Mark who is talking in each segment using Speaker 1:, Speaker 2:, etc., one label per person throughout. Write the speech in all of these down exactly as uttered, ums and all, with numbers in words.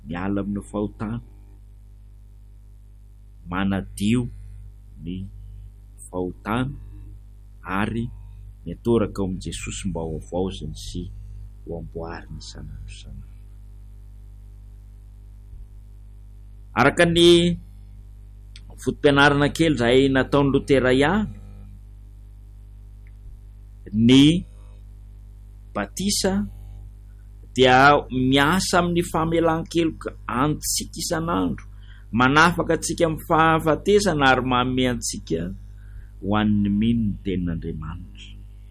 Speaker 1: miala amin'ny fahotana, manadio ny fahotana ary miatoraka ao amin'i Jesosy mba ho avaozany sy ho amboariny isanandro isanandro. Araka ny fotom-pianarana kely izay nataon'ny Lotera ihany, ny batisa dia miasa amin'ny famelan-keloka antsika isanandro, manafaka antsika amin'ny fahafatesana ary manome antsika ho an'ny mino ny tenin'Andriamanitra.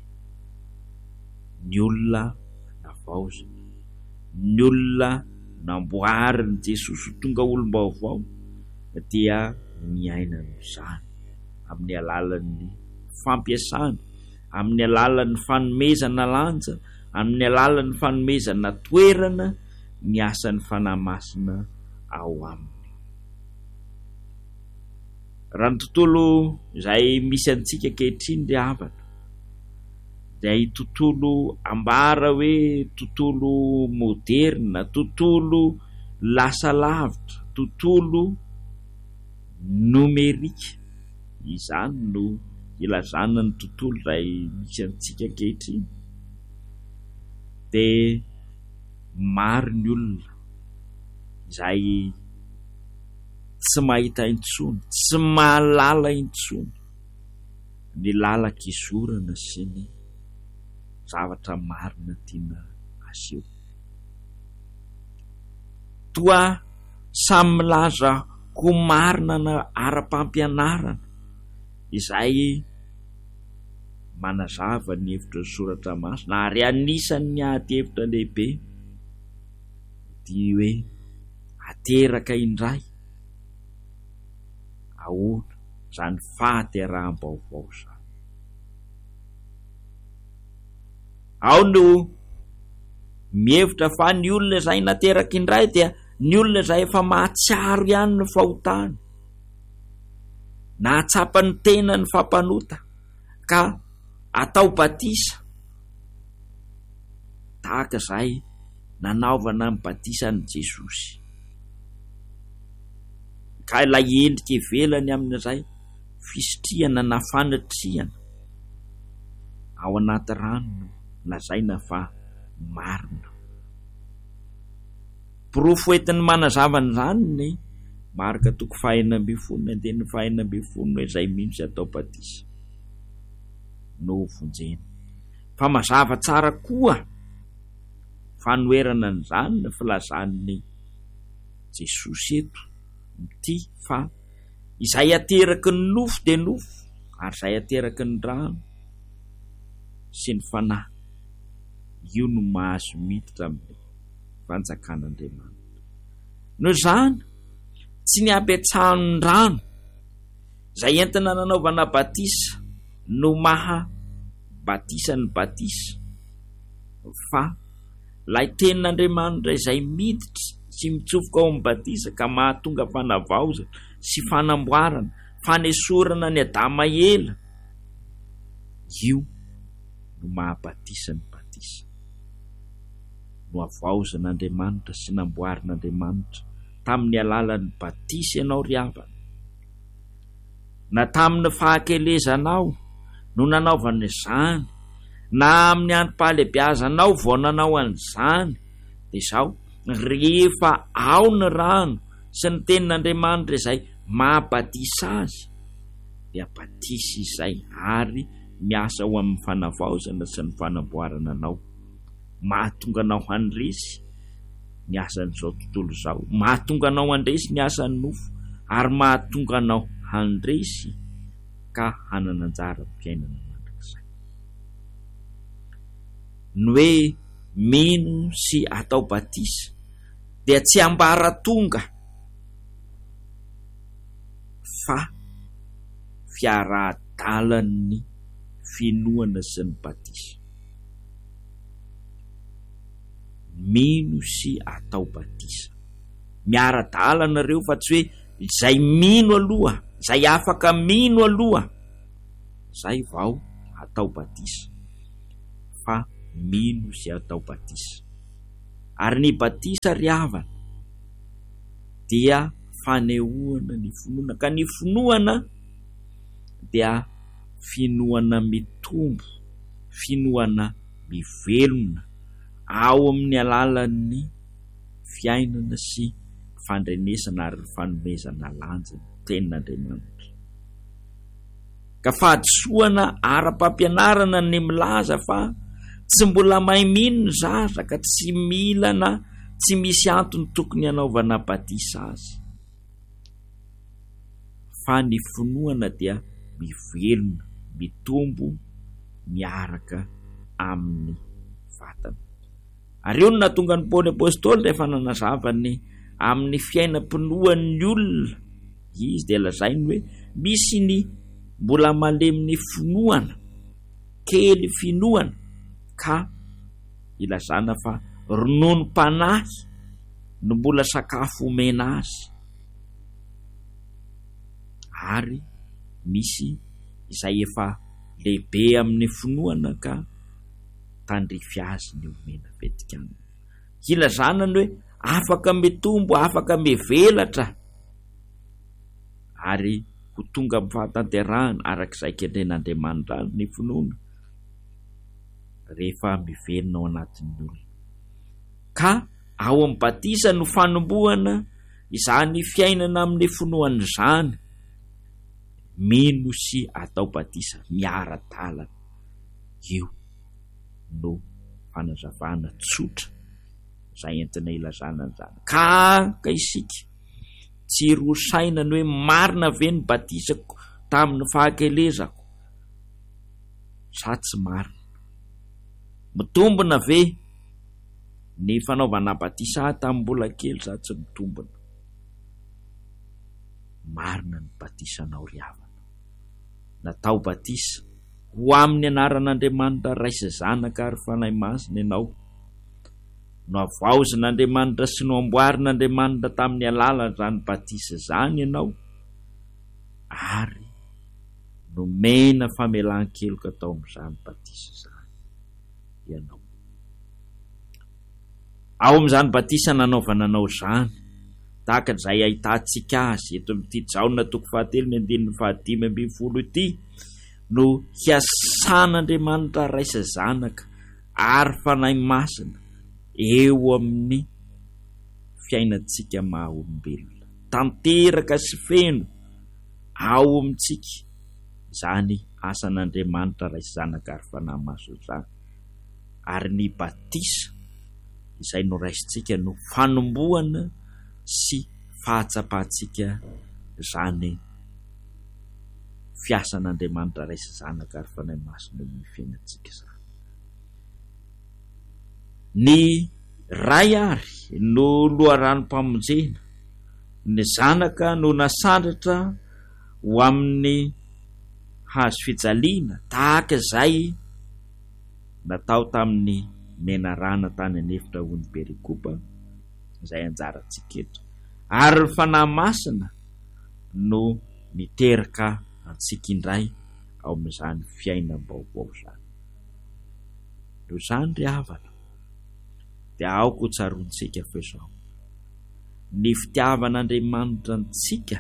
Speaker 1: Ny olona navaozina, ny olona namboariny Jesosy tonga olom-baovao dia miaina n'izany amin'ny alalan'ny fampiasany, amin'ny alalan'ny fanomezana lanja, amin'ny alalan'ny fanomezana toerana ny asan'ny fanahy masina ao aminy. Raha ny tontolo izay misy antsika ankehitriny dia havana, izay tontolo ambara hoe tontolo moderna, tontolo lasa lavitra, tontolo nomerika. Izany no ilazana ny tontolo izay misy antsika ankehitriny. Dia maro ny olona izay tsy mahita intsony, tsy mahalala intsony ny lalak'izorana sy ny zavatra marina tiana aseho. Toa samy milaza ho marina na ara-pampianarana izay manazava ny hevitra ny soratra masina ary anisan'ny ady hevitra lehibe dia hoe ateraka indray ahoana izany fahateraham-baovao izany. Ao no mihevitra fa ny olona izay nateraka indray dia ny olona izay efa mahatsiaro ihany ny fahotana, nahatsapa ny tena ny fampanota ka atao batisa. Tahaka izay nanaovana ny batisa ny Jesosy. Ka ilay endrika ivelany amin'izay fisitriana na fanatriana ao anaty rano lazaina fa marina. Porofo entiny manazava an'izany ny marika toko fahaenina ambin'ny folo, ny andinin'ny fahaenina ambin'ny folo hoe izay mino sy atao batisa no vonjena. Fa mazava tsara koa fanoerana an'izany ny filazan'ny Jesosy eto ity fa izay ateraky ny nofo dia nofo ary izay ateraky ny rano sy ny fanahy, io no mahazo miditra amin'ny fanjakan'Andriamanitra. Noho izany tsy ny ampetsahany rano izay entina nanaovana batisa no maha batisa ny batisa, fa ilay tenin'Andriamanitra izay miditra sy mitsofoka ao amin'ny batisa ka mahatonga fanavaozana sy fanamboarana, fanesorana ny adama ela, io no mahabatisa ny batisa. No avaozan'Andriamanitra sy namboarin'Andriamanitra tamin'ny alalan'ny batisa ianao ry havana, na tamin'ny fahakelezanao no nanaovana izany, na amin'ny androm-pahalebiazanao vao nanao an'izany. Dia izao rehefa ao ny rano sy ny tenin'Andriamanitra izay mahabatisa azy, dia batisa izay ary miasa ho amin'ny fanavaozana sy ny fanamboarana anao, mahatonga anao handresy ny asan'izao tontolo izao, mahatonga anao handresy ny asan'ny nofo ary mahatonga anao handresy ka hanana anjara mpiainana mandrakizay. Ny hoe mino sy atao batisa dia tsy ambaratonga fa fiara-dalan'ny finoana sy ny batisa. Mino sy atao batisa miara-dalana ireo, fa tsy hoe izay mino aloha, izay afaka mino aloha izay vao atao batisa, fa mino sy atao batisa. Ary ny batisa ry havana dia fanehoana ny finoana, ka ny finoana dia finoana mitombo, finoana mivelona ao amin'ny alalan'ny fiainana sy fandrenesana ary fanomezana lanja ny tenin'Andriamanitra. Ka fahadisoana ara-pampianarana ny milaza fa tsy mbola mahay mino ny zaza ka tsy milana, tsy misy antony tokony hanaovana batisa azy. Fa ny finoana dia mivelona, mitombo miaraka amin'ny vatana. Ary io no nahatonga ny Paoly apôstôly rehefa nanazavany amin'ny fiainam-pinoan'ny olona, izy dia lazainy hoe misy ny mbola maleminy finoana, kely finoana, ka ilazana fa rononom-panahy no mbola sakafo omena azy. Ary misy izay efa lehibe amin'ny finoana ka tandrify azy ny omena vetikany. Ilazana ny hoe afaka mitombo, afaka mivelatra ary ho tonga amin'ny fahatanterahana arak'izay kendren'Andriamanitra ny finoana rehefa mivelona ao anatin'ny olona. Ka ao amin'ny batisa no fanombohana izany fiainana amin'ny finoana izany, mino sy atao batisa miara-dalana. Io no fanazavana tsotra izay entina ilazana an'izany. Ka ka isika tsy rosaina ny hoe marina ve ny batisako tamin'ny fahakelezako, sa tsy marina? Mitombona ve ny fanaovana batisa tamin'ny mbola kely sa tsy mitombona? Marina ny batisa nao ry havana. Natao batisa ho amin'ny anaran'Andriamanitra raisa zanaka ary fanahy masina ianao, no avaozin'Andriamanitra sy no amboarin'Andriamanitra tamin'ny alalan'izany batisa zany ianao, ary nomena famelan-keloka tao amin'izany batisa zany ianao. Ao amin'izany batisa nanaovana anao zany, tahaka izay ahitantsika azy eto amin'ity Jaona toko fahatelo ny andininy fahadimy ambin'ny folo ity, no hiasan'Andriamanitra raisa zanaka ary fanahy masina eo amin'ny fiainantsika maha olombelona, tanteraka sy feno ao amintsika izany asan'Andriamanitra raisa zanaka ary fanahy masina zany. Ary ny batisa izay no raisintsika no fanombohana sy fahatsapahantsika zany fiasan'Andriamanitra raisa zanaka ary fanahy masina eo amin'ny fiainantsika zany. Ny ray ary no loharanom-pamonjena, ny zanaka no nasandratra ho amin'ny hazo fijaliana tahaka izay natao tamin'ny menarana tany anefitra ho'ny perikopa izay anjarantsika eto. Ary ny fanahy masina no miteraka antsika indray ao amin'izany fiainam-baovao zany. No zany ry havana dia aoko ho tsarontsika fa izao, ny fitiavan'Andriamanitra antsika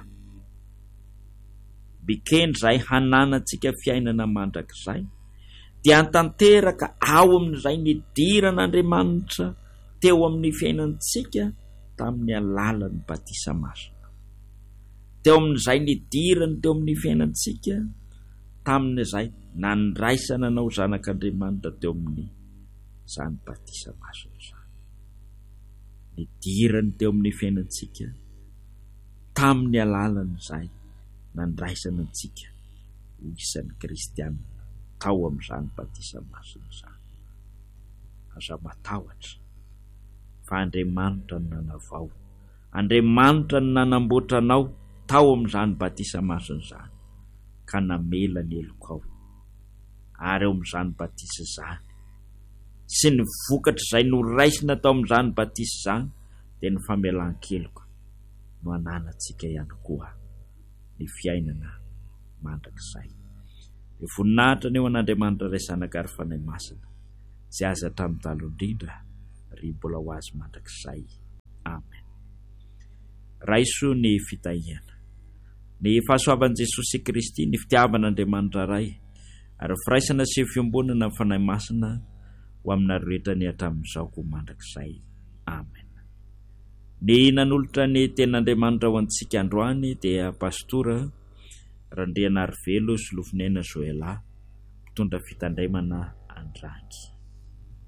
Speaker 1: bikendry izay hananantsika fiainana mandrakizay dia tanteraka ao amin'izay nidiran'Andriamanitra teo amin'ny fiainantsika tamin'ny alalan'ny batisa masina, teo amin'izay nidirany teo amin'ny fiainantsika tamin'izay nandraisana anao zanak'Andriamanitra teo amin'ny zany batisa masina zany. Nidirany teo amin'ny fiainantsika tamin'ny alalan'izay nandraisana antsika ho isan'ny kristianina tao amin'izany batisa masina zany. Aza matahotra fa Andriamanitra no nanavao, Andriamanitra no nanamboatra anao tao amin'izany batisa masina zany, ka namela ny elokao. Ary eo amin'izany batisa zany sy ny vokatra izay noraisina tao amin'izany batisa zany dia ny famelan-keloka no ananantsika ihany koa ny fiainana mandrakizay. Ny voninahitra ny eo an'Andriamanitra ray zanaka ary fanahy masina izay aza hatramin'ny talo indrindra ry mbola ho azy mandrakizay. Amen. raiso ny fitahiana. Ny fahasoavan'i Jesosy Kristy, ny fitiavan'Andriamanitra ray, ary firaisana sy fiombonana amin'ny fanahy masina ho aminareo rehetra ny hatramin'izao ko mandrakizay. Amen. Ny nanolotra ny ten'Andriamanitra ho antsika androany dia pastora Randriana Arivelo sy Lofinena Joela, mpitondra fitandremana Andrangy.